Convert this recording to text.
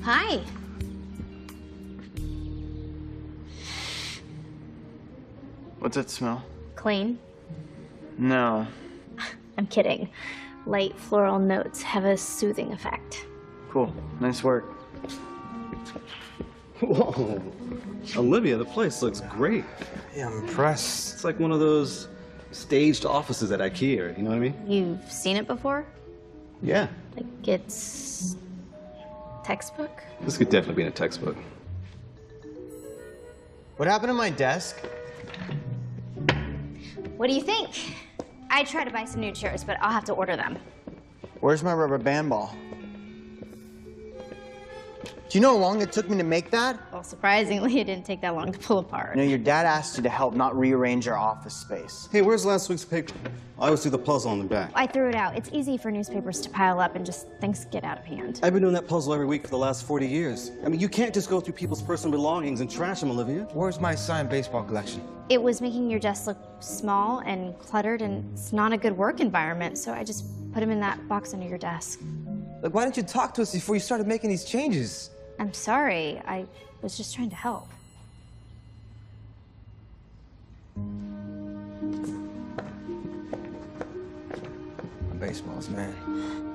Hi. What's that smell? Clean. No. I'm kidding. Light floral notes have a soothing effect. Cool. Nice work. Whoa. Olivia, the place looks great. Yeah, I'm impressed. It's like one of those staged offices at IKEA, you know what I mean? You've seen it before? Yeah. Like it's textbook? This could definitely be in a textbook. What happened to my desk? What do you think? I tried to buy some new chairs, but I'll have to order them. Where's my rubber band ball? Do you know how long it took me to make that? Well, surprisingly, it didn't take that long to pull apart. You know, your dad asked you to help not rearrange our office space. Hey, where's last week's paper? I always do the puzzle on the back. I threw it out. It's easy for newspapers to pile up and just things get out of hand. I've been doing that puzzle every week for the last 40 years. I mean, you can't just go through people's personal belongings and trash them, Olivia. Where's my signed baseball collection? It was making your desk look small and cluttered, and it's not a good work environment, so I just put them in that box under your desk. Like, why didn't you talk to us before you started making these changes? I'm sorry. I was just trying to help. Baseballs, man.